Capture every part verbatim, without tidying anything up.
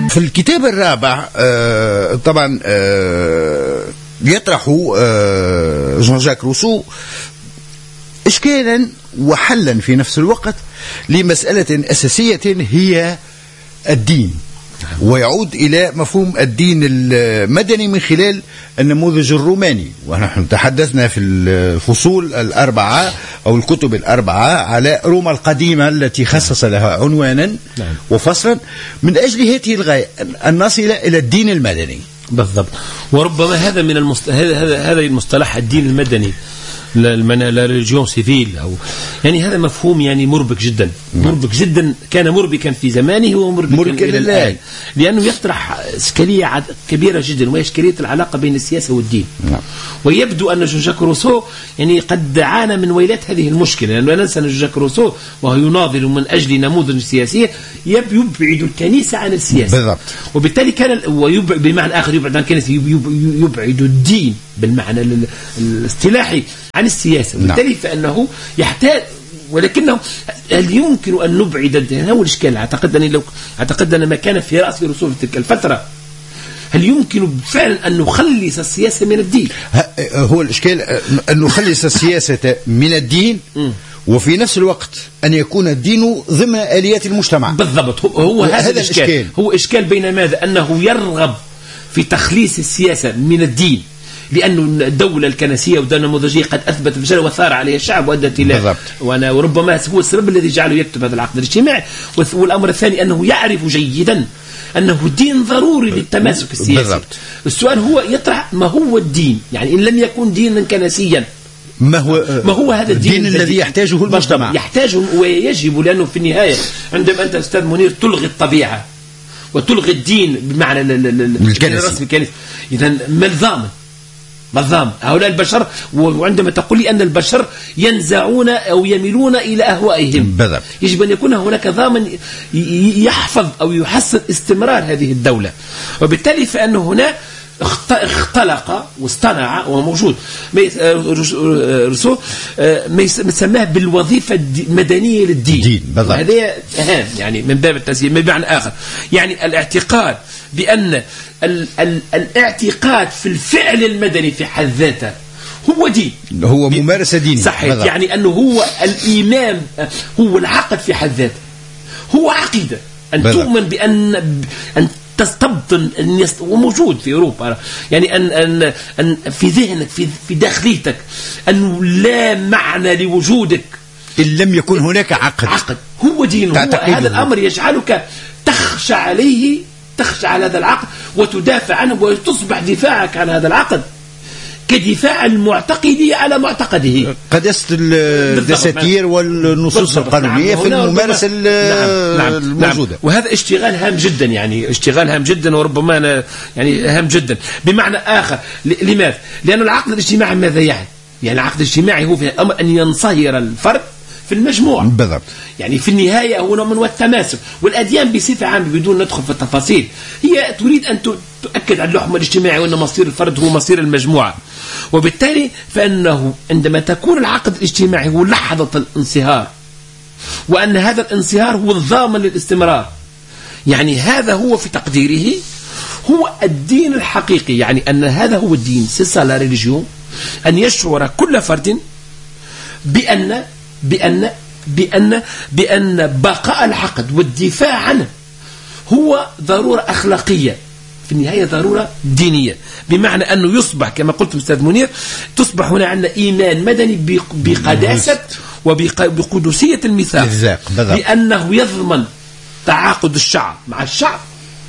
في الكتاب الرابع آه طبعا آه يطرح آه جان جاك روسو إشكالا وحلا في نفس الوقت لمسألة أساسية هي الدين، ويعود إلى مفهوم الدين المدني من خلال النموذج الروماني. ونحن تحدثنا في الفصول الأربعة أو الكتب الأربعة على روما القديمة التي خصص لها عنوانا وفصلا من أجل هذه الغاية أن نصل إلى الدين المدني. بالضبط. وربما هذا من المست... هذا هذا المصطلح الدين المدني لا ريليجيون سيفيل أو يعني هذا مفهوم يعني مربك جدا مربك جدا كان مربكا في زمانه ومربكا إلى الآن، لأنه يطرح إشكالية كبيرة جدا وهي إشكالية العلاقة بين السياسة والدين. ويبدو أن جان جاك روسو يعني قد عانى من ويلات هذه المشكلة، لأنه لا ننسى أن جان جاك روسو وهو يناضل من أجل نموذج سياسي يبعد الكنيسة عن السياسة بالضبط. وبالتالي كان ويبعد بمعنى آخر يبعد عن الكنيسة يبعد الدين بالمعنى الاصطلاحي عن السياسة. وبالتالي فإنه يحتاج، ولكنه هل يمكن أن نبعد الدين؟ هو الإشكال. أعتقد أن لو أعتقد أن ما كان في رأس رسول تلك الفترة هل يمكن فعلا أن نخلص السياسة من الدين؟ هو الإشكال أن نخلص السياسة من الدين وفي نفس الوقت أن يكون الدين ضمن آليات المجتمع. بالضبط. هو هذا الإشكال. الإشكال هو إشكال بين ماذا؟ أنه يرغب في تخليص السياسة من الدين، لأن الدولة الكنسية والدولة النموذجية قد أثبت فشلها وثار عليها الشعب وأدت إلى وأنا وربما هو السبب الذي جعله يكتب هذا العقد الاجتماعي. والأمر الثاني أنه يعرف جيدا أنه الدين ضروري للتماسك السياسي. بالضبط. السؤال هو يطرح ما هو الدين، يعني إن لم يكن دينا كنسيا ما هو ما هو هذا الدين, الدين الذي يحتاجه المجتمع؟ يحتاجه ويجب، لأنه في النهاية عندما أنت أستاذ منير تلغي الطبيعة وتلغي الدين بمعنى الرسمي الكنسي، إذا ما الضامن؟ بالضبط. هؤلاء البشر، وعندما تقول لي أن البشر ينزعون أو يميلون إلى أهوائهم بالضبط. يجب أن يكون هناك ضامن يحفظ أو يحسن استمرار هذه الدولة. وبالتالي فأن هنا اختلق واصطنع وموجود رسو ما يسماه بالوظيفة المدنية للدين. هذا أهم يعني من باب التسيير. بمعنى آخر يعني الاعتقاد بأن ال ال الاعتقاد في الفعل المدني في حد ذاته هو دين، هو ممارسة دينية. صحيح. بلغ. يعني أنه هو الإيمان، هو العقد في حد ذاته، هو عقيدة أن بلغ. تؤمن بأن أن تستبطن أن يست... وموجود في أوروبا، يعني أن أن أن في ذهنك في في داخليتك أنه لا معنى لوجودك إن لم يكن هناك عقد. عقد هو دين. هو هذا الأمر يجعلك تخشى عليه، تخشى على هذا العقد وتدافع عنه، وتصبح دفاعك عن هذا العقد كدفاع المعتقد على معتقده. قداسة الدساتير والنصوص القانونية في الممارسة نعم. نعم. الموجودة. نعم. وهذا اشتغال هام جدا، يعني اشتغال هام جدا وربما أنا يعني هام جدا. بمعنى آخر لماذا؟ لأن العقد الاجتماعي ماذا يعني؟ يعني العقد الاجتماعي هو في أمر أن ينصهر الفرد في المجموعة. بالضبط. يعني في النهاية هو نوع من التماسك. والأديان بصفة عامة بدون ندخل في التفاصيل هي تريد أن تؤكد على اللحم الاجتماعي وأن مصير الفرد هو مصير المجموعة. وبالتالي فإنه عندما تكون العقد الاجتماعي هو لحظة الانصهار، وأن هذا الانصهار هو الضامن للاستمرار، يعني هذا هو في تقديره هو الدين الحقيقي. يعني أن هذا هو الدين سيسا لا ريليجيون، أن يشعر كل فرد بأن بأن بأن بأن بقاء العقد والدفاع عنه هو ضرورة أخلاقية، في النهاية ضرورة دينية. بمعنى أنه يصبح كما قلت أستاذ منير، تصبح هنا عندنا إيمان مدني بقداسة وبقدسية الميثاق، بأنه يضمن تعاقد الشعب مع الشعب،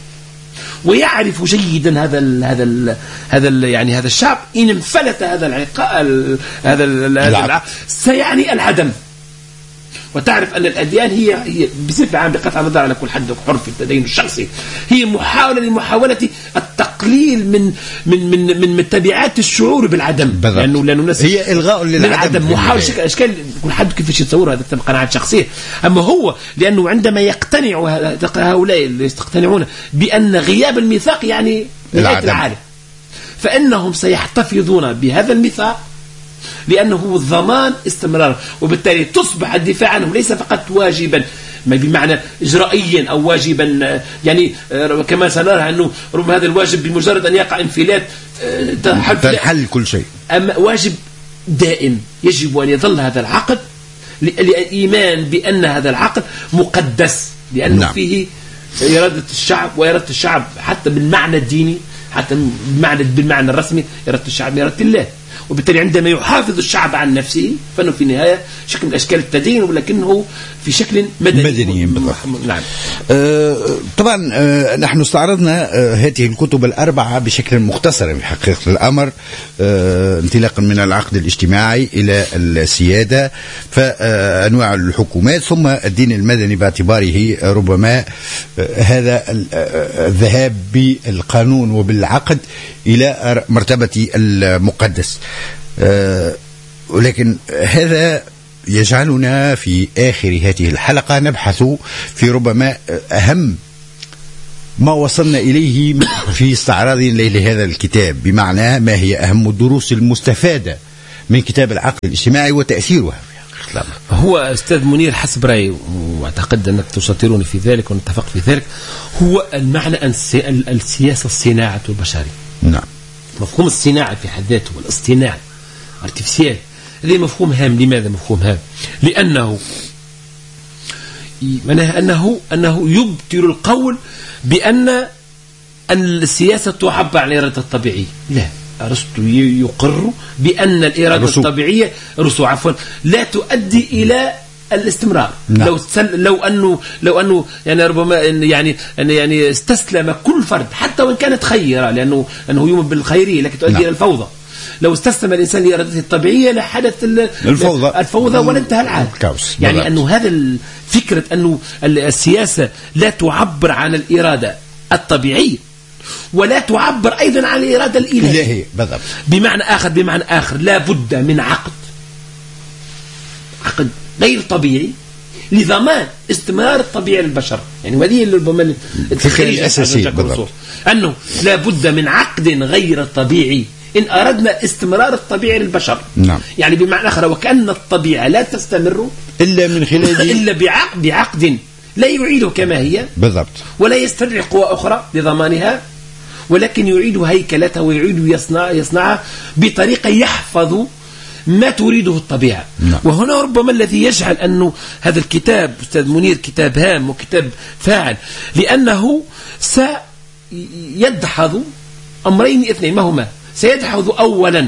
ويعرف جيدا هذا ال هذا ال هذا ال يعني هذا الشعب إن انفلت هذا العقاء هذا العقد سيعني العدم. وتعرف أن الأديان هي هي بصفة عامة بقطع النظر على كل حد حر في التدين الشخصي، هي محاولة لمحاولة التقليل من من من من, من تبعات الشعور بالعدم، لأنه لأنه هي إلغاء للعدم، محاولة شكل أشكال كل حد كيف يتصور هذا قناعات شخصية. أما هو لأنه عندما يقتنع هؤلاء اللي يقتنعون بأن غياب الميثاق يعني نهاية العالم، فإنهم سيحتفظون بهذا الميثاق لأنه هو الضمان استمرار. وبالتالي تصبح الدفاع عنه ليس فقط واجبا ما بمعنى إجرائيا أو واجبا، يعني كما سنرى أنه ربما هذا الواجب بمجرد أن يقع انفلات تنحل كل شيء. أما واجب دائم يجب أن يظل هذا العقد للإيمان بأن هذا العقد مقدس، لأنه نعم. فيه إرادة الشعب، وإرادة الشعب حتى بالمعنى الديني، حتى بالمعنى بالمعنى الرسمي إرادة الشعب إرادة الله. وبالتالي عندما يحافظ الشعب عن نفسه فإنه في النهاية شكل من أشكال التدين، ولكنه في شكل مدني, مدني بالضبط. نعم. آه طبعا آه نحن استعرضنا آه هذه الكتب الأربعة بشكل مختصر في حقيقة الأمر، آه انطلاقا من العقد الاجتماعي إلى السيادة، فأنواع الحكومات، ثم الدين المدني باعتباره ربما آه هذا الذهاب بالقانون وبالعقد إلى مرتبة المقدس. أه ولكن هذا يجعلنا في آخر هذه الحلقة نبحث في ربما أهم ما وصلنا إليه في استعراضنا لهذا الكتاب، بمعنى ما هي أهم الدروس المستفادة من كتاب العقد الاجتماعي وتأثيرها. هو أستاذ منير حسب رأيي، وأعتقد أنك تشاطرني في ذلك ونتفق في ذلك، هو المعنى أن السياسة الصناعة البشرية. نعم. مفهوم الصناعة في حد ذاته والاصطناع ارتفيسيال، هذا مفهوم هام. لماذا مفهوم هام؟ لأنه أنه أنه يبطل القول بأن السياسة تعبر عن الإرادة الطبيعية. لا، أرسطو يقر بأن الإرادة رسو. الطبيعية رسو عفوا لا تؤدي إلى الاستمرار. نعم. لو لو انه لو انه يعني ربما يعني يعني استسلم كل فرد حتى وان كانت خيره، لانه انه يؤمن بالخيريه لكن تؤدي الى نعم. الفوضى. لو استسلم الانسان لارادته الطبيعيه لحدث الفوضى الفوضى وانتهى العالم. يعني بالضبط. انه هذا فكره انه السياسه لا تعبر عن الاراده الطبيعيه ولا تعبر ايضا عن الاراده الالهيه. بالضبط. بمعنى اخر بمعنى اخر لا بد من عقد عقد غير طبيعي لضمان استمرار الطبيعة للبشر. يعني وهذه ربما الفكرة الأساسية أنه لا بد من عقد غير طبيعي إن أردنا استمرار الطبيعة للبشر. نعم. يعني بمعنى آخر وكأن الطبيعة لا تستمر إلا من خلال إلا بعقد بعقد لا يعيده كما هي بالضبط، ولا يستدعي قوى أخرى لضمانها، ولكن يعيد هيكلتها ويعيد يصنع يصنعها بطريقة يحفظ ما تريده الطبيعة. نعم. وهنا ربما الذي يجعل أنه هذا الكتاب أستاذ منير كتاب هام وكتاب فاعل، لأنه سيدحض أمرين اثنين. ما هما؟ سيدحض أولا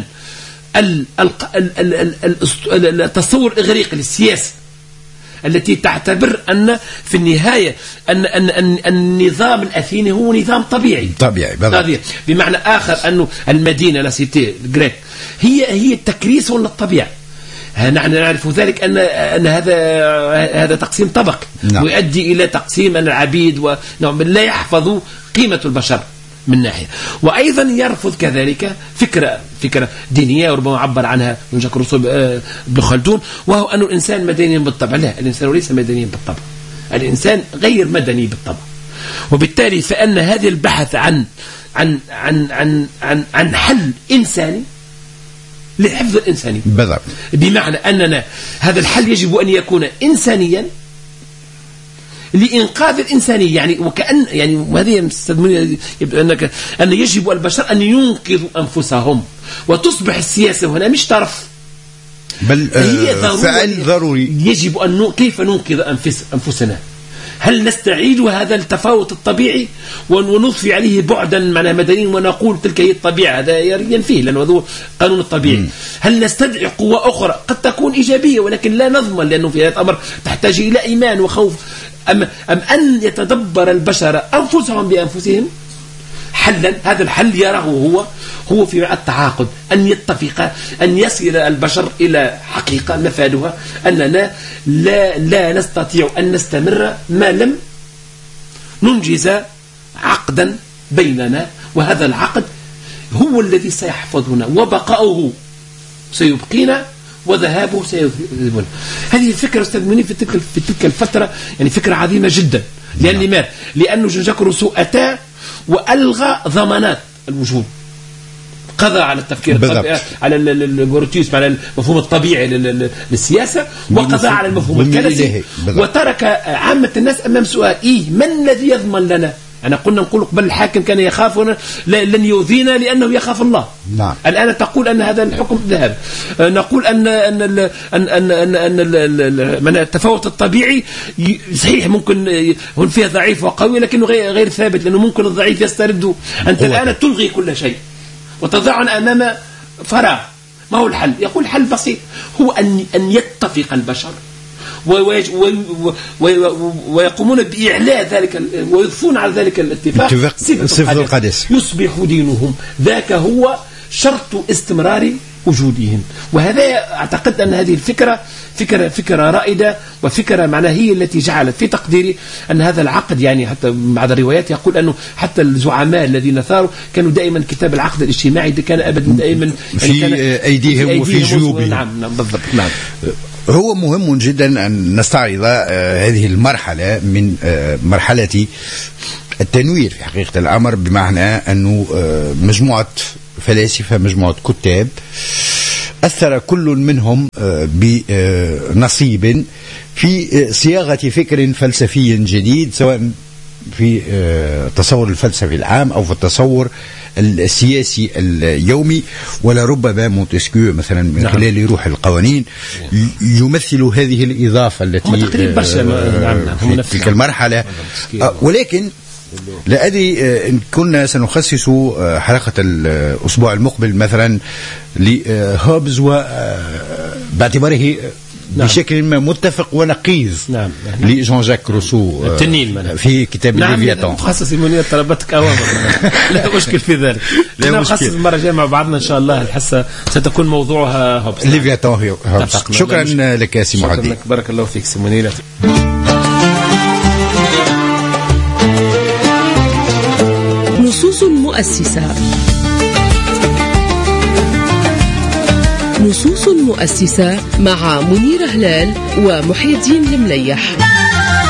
التصور الإغريقي للسياسة التي تعتبر أن في النهاية أن, أن, أن النظام الأثيني هو نظام طبيعي طبيعي, طبيعي. بمعنى آخر أنه المدينة لا سيتي الجريك هي هي التكريس للطبيعة. نحن نعرف ذلك أن أن هذا هذا تقسيم طبق. نعم. ويؤدي إلى تقسيم العبيد ولا يحفظ قيمة البشر من ناحية، وأيضا يرفض كذلك فكرة فكرة دينية وربما عبر عنها من جاك روسو ابن خلدون، وهو أن الإنسان مدني بالطبع. لا، الإنسان ليس مدني بالطبع، الإنسان غير مدني بالطبع. وبالتالي فإن هذا البحث عن عن عن عن عن, عن حل إنساني لحفظ الإنساني بالضبط، بمعنى أننا هذا الحل يجب أن يكون إنسانيا لإنقاذ الإنسانية. يعني وكأن يعني وهذه مستدمنة أنك أن يجب البشر أن ينقذوا أنفسهم، وتصبح السياسة هنا مش طرف بل هي ضروري. فعل ضروري. يجب أن ن... كيف ننقذ أنفس أنفسنا؟ هل نستعيد هذا التفاوت الطبيعي ونضفي عليه بعدا معنا مدنيين ونقول تلك هي الطبيعة؟ هذا ينفيه لأنه هذا قانون الطبيعي. م. هل نستدعي قوة أخرى قد تكون إيجابية ولكن لا نضمن، لأنه في هذا الأمر تحتاج إلى إيمان وخوف، أم, أم أن يتدبر البشر أنفسهم بأنفسهم حلا؟ هذا الحل يراه هو هو في التعاقد، أن يتفق أن يصل البشر إلى حقيقة مفادها أننا لا لا نستطيع أن نستمر ما لم ننجز عقدا بيننا، وهذا العقد هو الذي سيحفظنا وبقاؤه سيبقينا وذهابه سيذهبنا. هذه الفكرة أستاذ منير في تلك في تلك الفترة يعني فكرة عظيمة جدا. لأن لماذا؟ لأنه جون جاك روسو أتى وألغى ضمانات الوجود، قضى على التفكير الطبيعي، على البروتيوس، على المفهوم الطبيعي للسياسة، وقضى على المفهوم الكنسي، وترك عامة الناس أمام سؤال: إيه من الذي يضمن لنا؟ أنا قلنا نقول قبل الحاكم كان يخاف لن يؤذينا لأنه يخاف الله. نعم. الآن تقول أن هذا الحكم ذهب. نقول أن أن أن أن أن, أن, أن التفاوت الطبيعي صحيح ممكن هو فيها ضعيف وقوي، لكنه غير غير ثابت، لأنه ممكن الضعيف يسترد. أنت الآن تلغي كل شيء وتضعنا أمام فراغ. ما هو الحل؟ يقول حل بسيط، هو أن أن يتفق البشر ويقومون بإعلاء ذلك ويضفون على ذلك الاتفاق صفة القدس، يصبح دينهم. ذاك هو شرط استمرار وجودهم. وهذا أعتقد أن هذه الفكرة فكرة فكرة رائدة، وفكرة معناها هي التي جعلت في تقديري أن هذا العقد، يعني حتى بعض الروايات يقول أنه حتى الزعماء الذين ثاروا كانوا دائما كتاب العقد الاجتماعي كان أبدا دائما في يعني أيديهم وفي جيوبهم. نعم نعم بالضبط. نعم. هو مهم جدا أن نستعرض هذه المرحلة من مرحلة التنوير في حقيقة الأمر، بمعنى أنه مجموعة فلاسفة، مجموعة كتاب أثر كل منهم بنصيب في صياغة فكر فلسفي جديد، سواء في التصور الفلسفي العام أو في التصور السياسي اليومي. ولربما مونتسكيو مثلا من نعم. خلال روح القوانين يمثل هذه الإضافة التي في تلك المرحلة. ولكن لا أدري إن كنا سنخصص حلقة الأسبوع المقبل مثلا لهوبز وباعتباره نعم. بشكل ما متفق ونقيض نعم. لجون جاك روسو التنين في كتاب نعم. ليفياتان. مخصص منير طلبتك أوامر. لا مشكل في ذلك. لا نخصص المرة الجاية مع بعضنا إن شاء الله. الحصة ستكون موضوعها هوبز ليفياتان هوبز. شكرا لك يا سي محمد. بارك الله فيك سي منير. نصوص مؤسسة. نصوص مؤسسة مع منير هلال ومحي الدين المليح.